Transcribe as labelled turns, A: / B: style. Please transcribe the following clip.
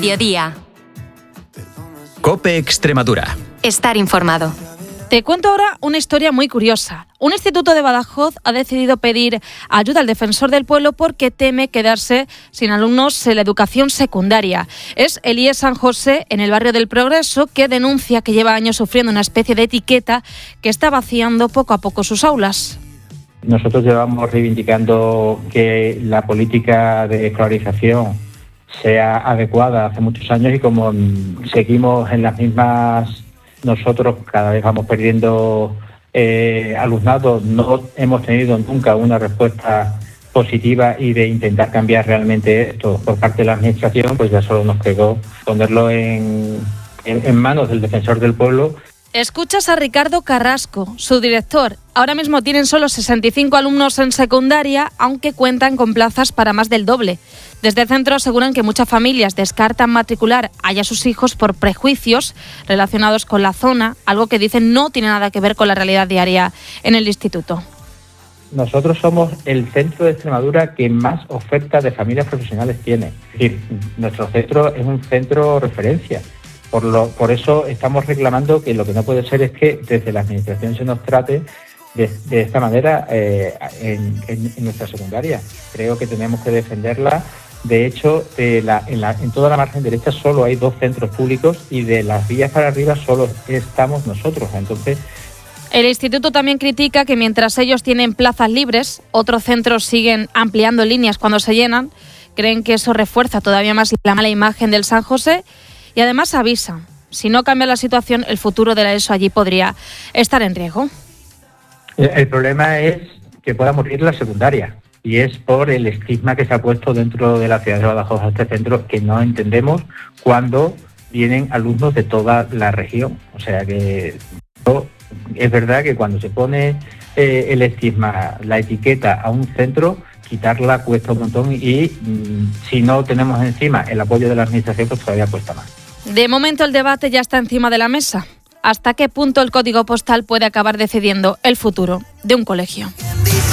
A: mediodía.
B: COPE Extremadura.
A: Estar informado.
C: Te cuento ahora una historia muy curiosa. Un instituto de Badajoz ha decidido pedir ayuda al defensor del pueblo porque teme quedarse sin alumnos en la educación secundaria. Es el IES San José, en el barrio del Progreso, que denuncia que lleva años sufriendo una especie de etiqueta que está vaciando poco a poco sus aulas.
D: Nosotros llevamos reivindicando que la política de escolarización sea adecuada hace muchos años y como seguimos en las mismas, nosotros cada vez vamos perdiendo alumnado, no hemos tenido nunca una respuesta positiva y de intentar cambiar realmente esto por parte de la administración, pues ya solo nos quedó ponerlo en manos del defensor del pueblo.
C: Escuchas a Ricardo Carrasco, su director. Ahora mismo tienen solo 65 alumnos en secundaria, aunque cuentan con plazas para más del doble. Desde el centro aseguran que muchas familias descartan matricular a sus hijos por prejuicios relacionados con la zona, algo que dicen no tiene nada que ver con la realidad diaria en el instituto.
D: Nosotros somos el centro de Extremadura que más oferta de familias profesionales tiene. Es decir, nuestro centro es un centro referencia. Por eso estamos reclamando que lo que no puede ser es que desde la administración se nos trate de esta manera en nuestra secundaria. Creo que tenemos que defenderla. De hecho, en toda la margen derecha solo hay 2 centros públicos y de las vías para arriba solo estamos nosotros. Entonces,
C: el instituto también critica que mientras ellos tienen plazas libres, otros centros siguen ampliando líneas cuando se llenan. Creen que eso refuerza todavía más la mala imagen del San José. Y además avisan, si no cambia la situación, el futuro de la ESO allí podría estar en riesgo.
D: El problema es que pueda morir la secundaria y es por el estigma que se ha puesto dentro de la ciudad de Badajoz a este centro que no entendemos cuando vienen alumnos de toda la región. O sea que es verdad que cuando se pone el estigma, la etiqueta a un centro, quitarla cuesta un montón y si no tenemos encima el apoyo de la administración, pues todavía cuesta más.
C: De momento el debate ya está encima de la mesa. ¿Hasta qué punto el código postal puede acabar decidiendo el futuro de un colegio?